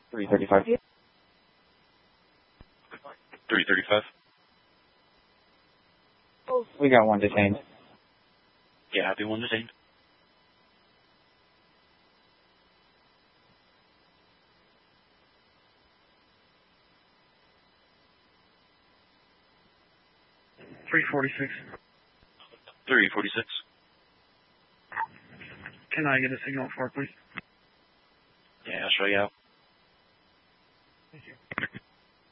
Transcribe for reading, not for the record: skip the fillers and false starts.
335. 335. We got one detained. Yeah, happy one detained. $346. 346. Can I get a signal for it, please? Yeah, I'll show you out.